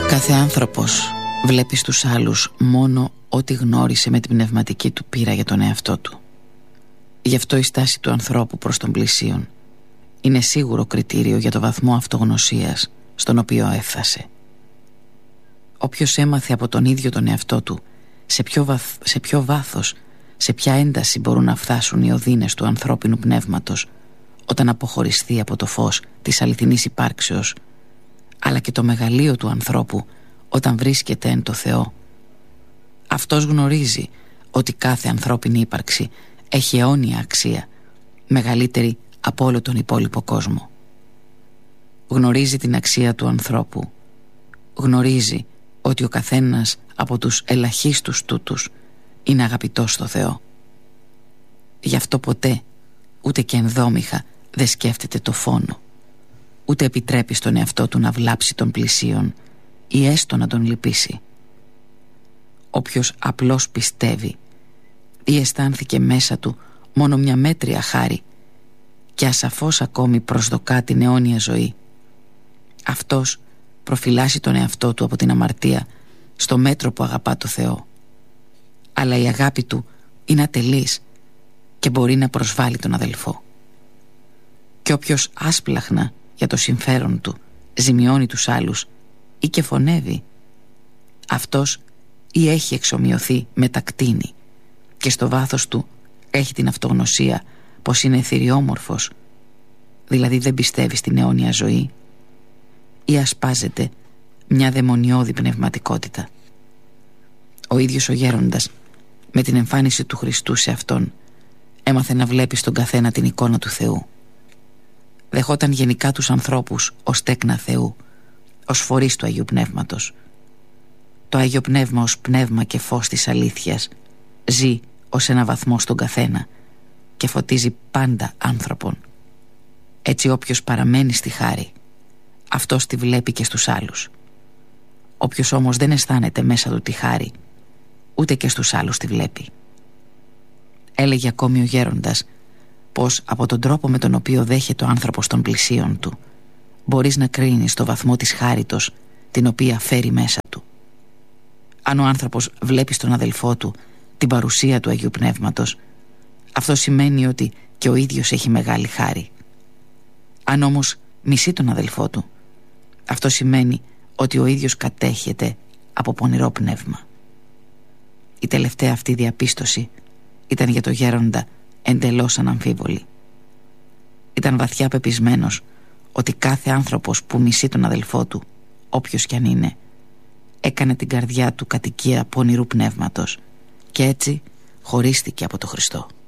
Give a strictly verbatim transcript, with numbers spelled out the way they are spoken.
Κάθε άνθρωπος βλέπει στους άλλους μόνο ό,τι γνώρισε με την πνευματική του πείρα για τον εαυτό του. Γι' αυτό η στάση του ανθρώπου προς τον πλησίον είναι σίγουρο κριτήριο για το βαθμό αυτογνωσίας στον οποίο έφτασε. Όποιος έμαθε από τον ίδιο τον εαυτό του σε ποιο, βαθ, σε ποιο βάθος, σε ποια ένταση μπορούν να φτάσουν οι οδύνες του ανθρώπινου πνεύματος όταν αποχωριστεί από το φως της αληθινής υπάρξεως, αλλά και το μεγαλείο του ανθρώπου όταν βρίσκεται εν το Θεό, αυτός γνωρίζει ότι κάθε ανθρώπινη ύπαρξη έχει αιώνια αξία, μεγαλύτερη από όλο τον υπόλοιπο κόσμο. Γνωρίζει την αξία του ανθρώπου, γνωρίζει ότι ο καθένας από τους ελαχίστους τούτους είναι αγαπητός στο Θεό. Γι' αυτό ποτέ, ούτε και ενδόμηχα, δεν σκέφτεται το φόνο, ούτε επιτρέπει στον εαυτό του να βλάψει τον πλησίον ή έστω να τον λυπήσει. Όποιος απλώς πιστεύει ή αισθάνθηκε μέσα του μόνο μια μέτρια χάρη και ασαφώς ακόμη προσδοκά την αιώνια ζωή, αυτός προφυλάσσει τον εαυτό του από την αμαρτία στο μέτρο που αγαπά το Θεό. Αλλά η αγάπη του είναι ατελής και μπορεί να προσβάλλει τον αδελφό. Και όποιος άσπλαχνα για το συμφέρον του ζημιώνει τους άλλους ή και φωνεύει, αυτός ή έχει εξομοιωθεί με τα κτήνη και στο βάθος του έχει την αυτογνωσία πως είναι θηριόμορφος, δηλαδή δεν πιστεύει στην αιώνια ζωή, ή ασπάζεται μια δαιμονιώδη πνευματικότητα. Ο ίδιος ο γέροντας με την εμφάνιση του Χριστού σε αυτόν έμαθε να βλέπει στον καθένα την εικόνα του Θεού. Δεχόταν γενικά τους ανθρώπους ως τέκνα Θεού, ως φορείς του Αγίου Πνεύματος. Το Άγιο Πνεύμα ως πνεύμα και φως της αλήθειας ζει ως ένα βαθμό στον καθένα και φωτίζει πάντα άνθρωπον. Έτσι όποιος παραμένει στη χάρη, αυτός τη βλέπει και στους άλλους. Όποιος όμως δεν αισθάνεται μέσα του τη χάρη, ούτε και στους άλλους τη βλέπει. Έλεγε ακόμη ο γέροντας πως από τον τρόπο με τον οποίο δέχεται ο άνθρωπος των πλησίων του μπορείς να κρίνεις το βαθμό της χάριτος την οποία φέρει μέσα του. Αν ο άνθρωπος βλέπει στον αδελφό του την παρουσία του Αγίου Πνεύματος, αυτό σημαίνει ότι και ο ίδιος έχει μεγάλη χάρη. Αν όμως μισεί τον αδελφό του, αυτό σημαίνει ότι ο ίδιος κατέχεται από πονηρό πνεύμα. Η τελευταία αυτή διαπίστωση ήταν για το γέροντα εντελώς αναμφίβολη. Ήταν βαθιά πεπισμένος ότι κάθε άνθρωπος που μισεί τον αδελφό του, όποιος κι αν είναι, έκανε την καρδιά του κατοικία πονηρού πνεύματος και έτσι χωρίστηκε από τον Χριστό.